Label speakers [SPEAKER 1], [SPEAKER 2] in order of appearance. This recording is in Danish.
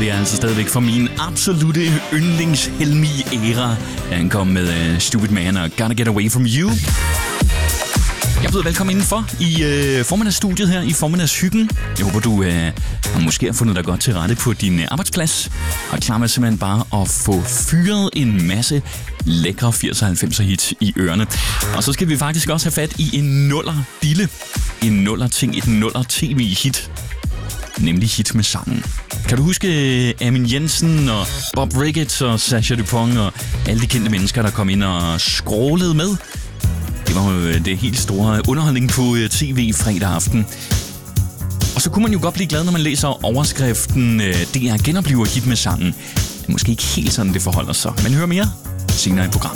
[SPEAKER 1] det er altså stadigvæk fra min absolute yndlingshelmi-æra. Han kom med Stupid Man og Gotta Get Away From You. Jeg byder velkommen indenfor i formiddagsstudiet her, i formiddagshyggen. Jeg håber, du måske har fundet dig godt til rette på din arbejdsplads. Og klar med simpelthen bare at få fyret en masse lækre 80'er og 90'er hits i ørerne. Og så skal vi faktisk også have fat i en nuller-dille. En nuller-ting, et nuller-tv-hit. Nemlig hit med sangen. Kan du huske Amin Jensen og Bob Ricketts og Sacha Dupont og alle de kendte mennesker, der kom ind og skrålede med? Det var jo det helt store underholdning på tv fredag aften. Og så kunne man jo godt blive glad, når man læser overskriften DR genopliver hit med sangen. Det er måske ikke helt sådan, det forholder sig. Men hør mere senere i programmet.